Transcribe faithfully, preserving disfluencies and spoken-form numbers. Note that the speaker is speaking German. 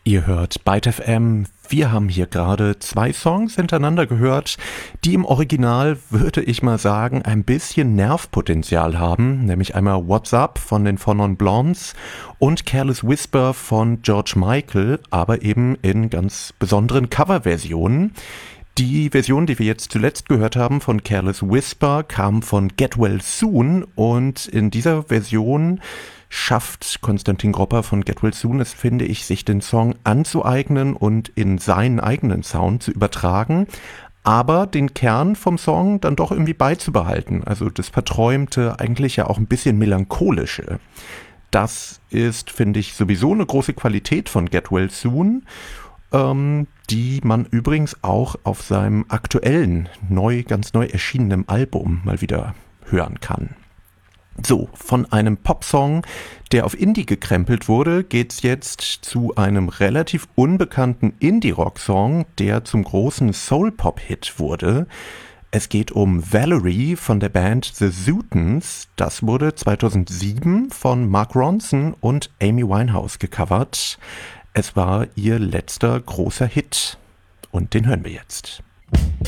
Ihr hört Byte F M. Wir haben hier gerade zwei Songs hintereinander gehört, die im Original, würde ich mal sagen, ein bisschen Nervpotenzial haben. Nämlich einmal What's Up von den Four Non Blondes und Careless Whisper von George Michael, aber eben in ganz besonderen Coverversionen. Die Version, die wir jetzt zuletzt gehört haben von Careless Whisper, kam von Get Well Soon und in dieser Version schafft Konstantin Gropper von Get Well Soon es, finde ich, sich den Song anzueignen und in seinen eigenen Sound zu übertragen, aber den Kern vom Song dann doch irgendwie beizubehalten. Also das Verträumte, eigentlich ja auch ein bisschen Melancholische. Das ist, finde ich, sowieso eine große Qualität von Get Well Soon, ähm, die man übrigens auch auf seinem aktuellen, neu, ganz neu erschienenen Album mal wieder hören kann. So, von einem Popsong, der auf Indie gekrempelt wurde, geht's jetzt zu einem relativ unbekannten Indie-Rock-Song, der zum großen Soul-Pop-Hit wurde. Es geht um Valerie von der Band The Zootons. Das wurde zweitausendsieben von Mark Ronson und Amy Winehouse gecovert. Es war ihr letzter großer Hit. Und den hören wir jetzt.